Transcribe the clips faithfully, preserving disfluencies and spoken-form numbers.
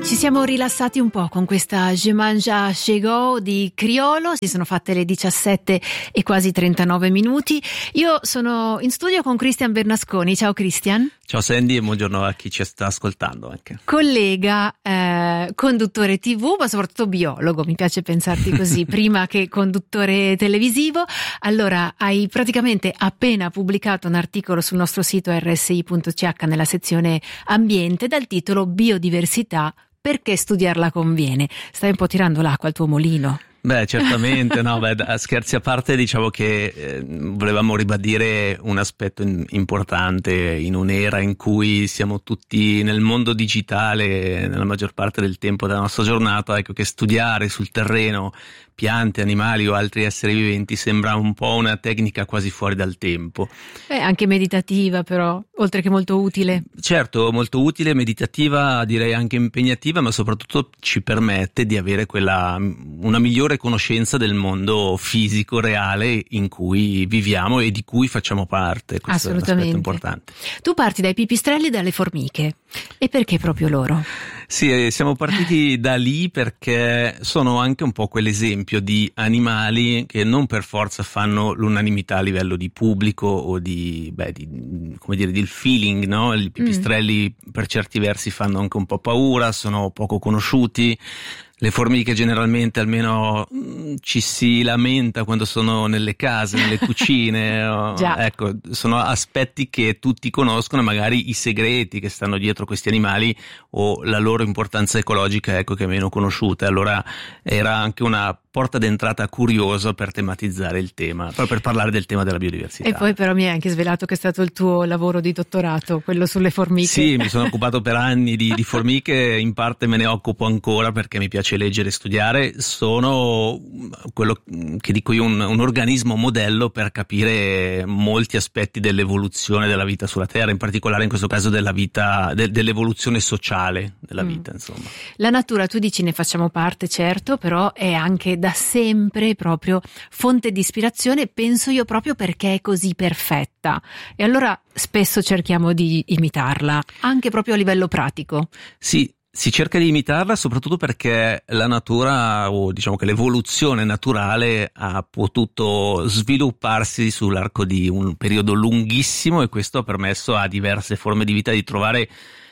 Ci siamo rilassati un po' con questa Je mange chez Go di Criolo. Si sono fatte le diciassette e quasi trentanove minuti. Io sono in studio con Christian Bernasconi. Ciao Christian. Ciao Sandy e buongiorno a chi ci sta ascoltando anche. Collega, eh, conduttore tivù, ma soprattutto biologo, mi piace pensarti così, prima che conduttore televisivo. Allora, hai praticamente appena pubblicato un articolo sul nostro sito erre esse i punto ci acca nella sezione ambiente dal titolo Biodiversità, perché studiarla conviene. Stai un po' tirando l'acqua al tuo mulino. Beh, certamente, no, beh, scherzi a parte, diciamo che eh, volevamo ribadire un aspetto in, importante in un'era in cui siamo tutti nel mondo digitale nella maggior parte del tempo della nostra giornata, ecco che studiare sul terreno piante, animali o altri esseri viventi sembra un po' una tecnica quasi fuori dal tempo. È anche meditativa però, oltre che molto utile. Certo, molto utile, meditativa, direi anche impegnativa, ma soprattutto ci permette di avere quella una migliore conoscenza del mondo fisico reale in cui viviamo e di cui facciamo parte. Questo è un aspetto importante. Tu parti dai pipistrelli e dalle formiche. E perché proprio loro? Sì, siamo partiti da lì perché sono anche un po' quell'esempio di animali che non per forza fanno l'unanimità a livello di pubblico o di, beh, di, come dire, del feeling, no? I pipistrelli mm. per certi versi fanno anche un po' paura, sono poco conosciuti. Le formiche generalmente almeno mh, ci si lamenta quando sono nelle case, nelle cucine, o, ecco, sono aspetti che tutti conoscono, magari i segreti che stanno dietro questi animali o la loro importanza ecologica, ecco, che è meno conosciuta. Allora era anche una porta d'entrata curiosa per tematizzare il tema, proprio per parlare del tema della biodiversità. E poi però mi hai anche svelato che è stato il tuo lavoro di dottorato, quello sulle formiche. Sì, mi sono occupato per anni di, di formiche, in parte me ne occupo ancora perché mi piace leggere e studiare. Sono quello che dico io un, un organismo modello per capire molti aspetti dell'evoluzione della vita sulla Terra, in particolare in questo caso della vita, de, dell'evoluzione sociale della vita, mm. insomma. La natura, tu dici, ne facciamo parte, certo, però è anche da sempre proprio fonte di ispirazione, penso io, proprio perché è così perfetta. E allora spesso cerchiamo di imitarla, anche proprio a livello pratico. Sì. Si cerca di imitarla soprattutto perché la natura, o diciamo che l'evoluzione naturale, ha potuto svilupparsi sull'arco di un periodo lunghissimo e questo ha permesso a diverse forme di vita di trovare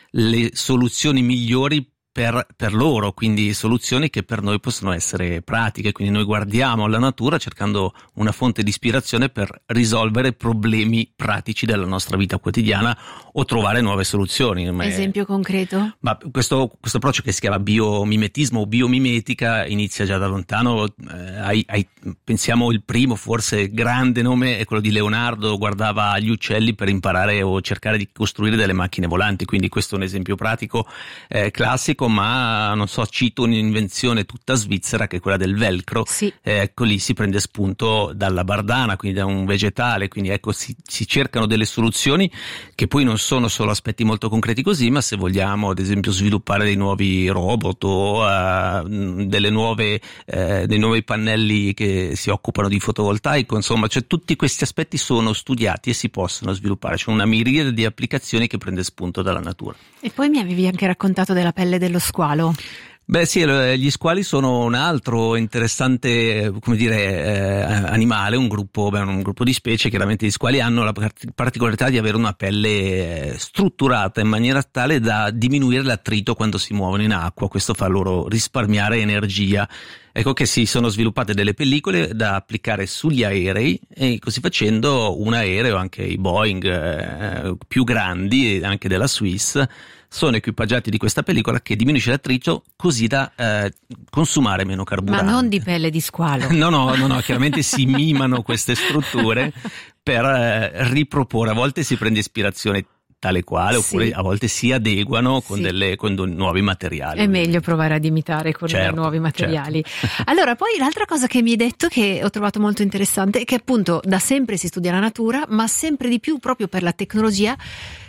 le soluzioni migliori Per, per loro, quindi soluzioni che per noi possono essere pratiche, quindi noi guardiamo alla natura cercando una fonte di ispirazione per risolvere problemi pratici della nostra vita quotidiana o trovare nuove soluzioni. Esempio concreto? Ma questo, questo approccio che si chiama biomimetismo o biomimetica inizia già da lontano, eh, ai, ai, pensiamo il primo forse grande nome è quello di Leonardo, guardava gli uccelli per imparare o cercare di costruire delle macchine volanti, quindi questo è un esempio pratico eh, classico. Ma non so, cito un'invenzione tutta svizzera che è quella del velcro. Sì. Eh, ecco, lì si prende spunto dalla bardana, quindi da un vegetale, quindi ecco si, si cercano delle soluzioni che poi non sono solo aspetti molto concreti così, ma se vogliamo ad esempio sviluppare dei nuovi robot o uh, delle nuove eh, dei nuovi pannelli che si occupano di fotovoltaico, insomma, cioè tutti questi aspetti sono studiati e si possono sviluppare, c'è una miriade di applicazioni che prende spunto dalla natura. E poi mi avevi anche raccontato della pelle dello squalo. Beh sì, gli squali sono un altro interessante, come dire, eh, animale, un gruppo, beh, un gruppo di specie. Chiaramente gli squali hanno la particolarità di avere una pelle strutturata in maniera tale da diminuire l'attrito quando si muovono in acqua, questo fa loro risparmiare energia. Ecco che si sono sviluppate delle pellicole da applicare sugli aerei e così facendo un aereo, anche i Boeing eh, più grandi, anche della Swiss, sono equipaggiati di questa pellicola che diminuisce l'attrito così da eh, consumare meno carburante. Ma non di pelle di squalo. no, no, no, no, chiaramente si mimano queste strutture per eh, riproporre, a volte si prende ispirazione tale quale, oppure sì. a volte si adeguano con, sì. delle, con nuovi materiali. È meglio provare ad imitare con certo, nuovi materiali. Certo. Allora, poi l'altra cosa che mi hai detto, che ho trovato molto interessante, è che appunto da sempre si studia la natura, ma sempre di più proprio per la tecnologia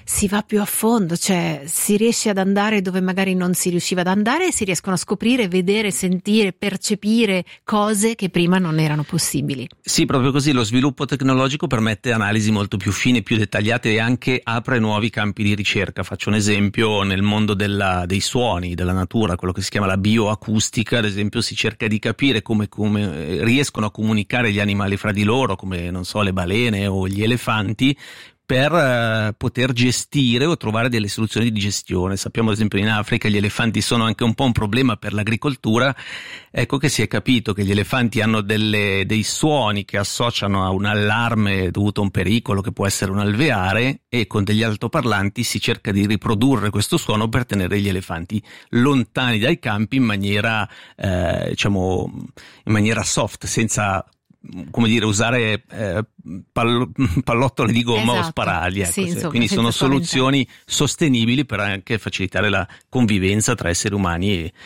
si va più a fondo, cioè si riesce ad andare dove magari non si riusciva ad andare e si riescono a scoprire, vedere, sentire, percepire cose che prima non erano possibili. Sì, proprio così, lo sviluppo tecnologico permette analisi molto più fine, più dettagliate e anche apre nuovi campi di ricerca. Faccio un esempio: nel mondo della, dei suoni, della natura, quello che si chiama la bioacustica, ad esempio, si cerca di capire come, come riescono a comunicare gli animali fra di loro, come non so le balene o gli elefanti, per uh, poter gestire o trovare delle soluzioni di gestione. Sappiamo ad esempio in Africa gli elefanti sono anche un po' un problema per l'agricoltura, ecco che si è capito che gli elefanti hanno delle, dei suoni che associano a un allarme dovuto a un pericolo che può essere un alveare, e con degli altoparlanti si cerca di riprodurre questo suono per tenere gli elefanti lontani dai campi in maniera eh, diciamo in maniera soft, senza, come dire, usare eh, pall- pallottole di gomma, esatto, o sparagli, ecco. Sì, insomma, quindi sono soluzioni sostenibili per anche facilitare la convivenza tra esseri umani e,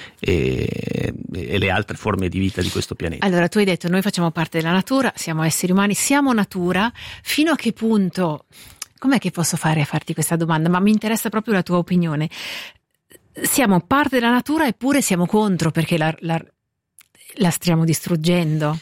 e, e le altre forme di vita di questo pianeta. Allora, tu hai detto noi facciamo parte della natura, siamo esseri umani, siamo natura. Fino a che punto, com'è che posso fare a farti questa domanda? Ma mi interessa proprio la tua opinione. Siamo parte della natura eppure siamo contro perché la, la, la stiamo distruggendo.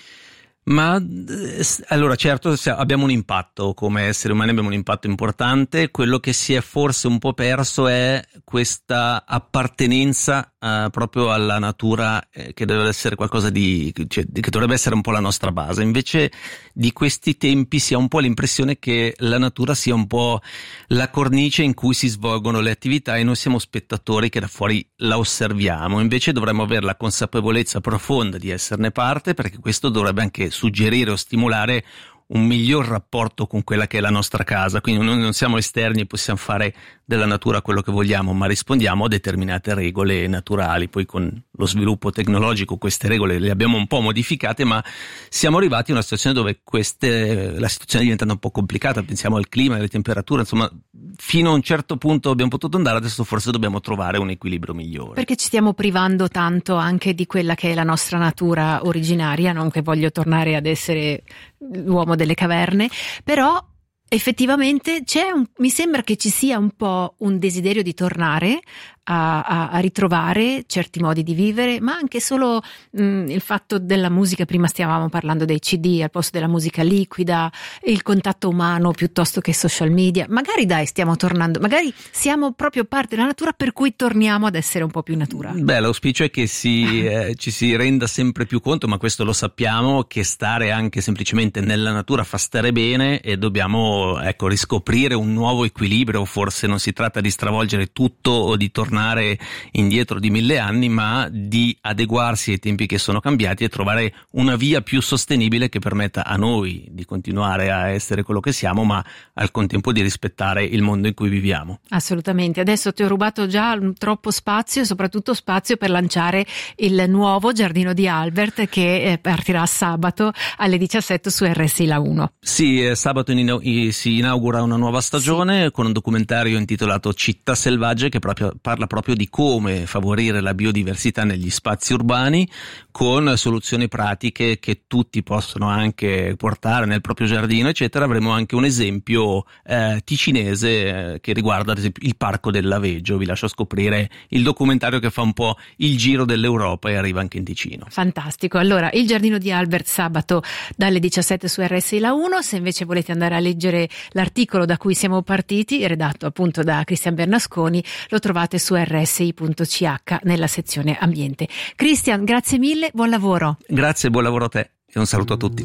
Ma allora, certo, abbiamo un impatto come esseri umani, abbiamo un impatto importante. Quello che si è forse un po' perso è questa appartenenza eh, proprio alla natura, eh, che deve essere qualcosa di, cioè, che dovrebbe essere un po' la nostra base. Invece di questi tempi si ha un po' l'impressione che la natura sia un po' la cornice in cui si svolgono le attività e noi siamo spettatori che da fuori la osserviamo. Invece dovremmo avere la consapevolezza profonda di esserne parte, perché questo dovrebbe anche suggerire o stimolare un miglior rapporto con quella che è la nostra casa. Quindi noi non siamo esterni e possiamo fare della natura quello che vogliamo, ma rispondiamo a determinate regole naturali. Poi con lo sviluppo tecnologico queste regole le abbiamo un po' modificate, ma siamo arrivati a una situazione dove queste, la situazione è diventata un po' complicata. Pensiamo al clima, alle temperature, insomma fino a un certo punto abbiamo potuto andare, adesso forse dobbiamo trovare un equilibrio migliore. Perché ci stiamo privando tanto anche di quella che è la nostra natura originaria, non che voglio tornare ad essere l'uomo delle caverne, però effettivamente c'è un, mi sembra che ci sia un po' un desiderio di tornare a, a, a ritrovare certi modi di vivere, ma anche solo mh, il fatto della musica. Prima stavamo parlando dei C D al posto della musica liquida, il contatto umano piuttosto che social media. Magari dai, stiamo tornando, magari siamo proprio parte della natura, per cui torniamo ad essere un po' più natura. Beh, l'auspicio è che si, eh, ci si renda sempre più conto, ma questo lo sappiamo, che stare anche semplicemente nella natura fa stare bene, e dobbiamo ecco riscoprire un nuovo equilibrio. Forse non si tratta di stravolgere tutto o di tornare indietro di mille anni, ma di adeguarsi ai tempi che sono cambiati e trovare una via più sostenibile che permetta a noi di continuare a essere quello che siamo, ma al contempo di rispettare il mondo in cui viviamo. Assolutamente. Adesso ti ho rubato già troppo spazio, e soprattutto spazio per lanciare il nuovo Giardino di Albert che partirà sabato alle diciassette su R S I La uno. Sì, sabato in, si inaugura una nuova stagione, sì, con un documentario intitolato Città selvagge, che proprio parla proprio di come favorire la biodiversità negli spazi urbani, con soluzioni pratiche che tutti possono anche portare nel proprio giardino, eccetera. Avremo anche un esempio eh, ticinese eh, che riguarda ad esempio il Parco del Laveggio. Vi lascio scoprire il documentario che fa un po' il giro dell'Europa e arriva anche in Ticino. Fantastico. Allora, il Giardino di Albert sabato dalle diciassette su R S I La uno. Se invece volete andare a leggere l'articolo da cui siamo partiti, redatto appunto da Cristian Bernasconi, lo trovate su R S I punto C H nella sezione ambiente. Cristian, grazie mille, buon lavoro. Grazie, buon lavoro a te e un saluto a tutti.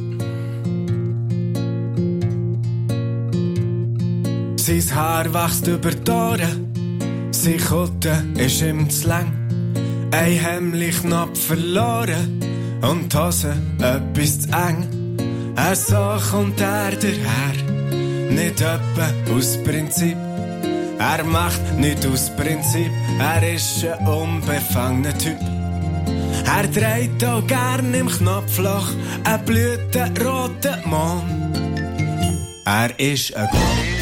Sein Haar wächst über die Ohren, sein Kutte ist ihm zu lang, ein Hemdli-Knopf verloren und die Hose etwas zu eng. Er so kommt er daher, nicht etwa aus Prinzip. Er macht nicht aus Prinzip, er ist ein unbefangener Typ. Er dreht auch gern im Knopfloch einen blütenroten Mond. Er ist ein Gott.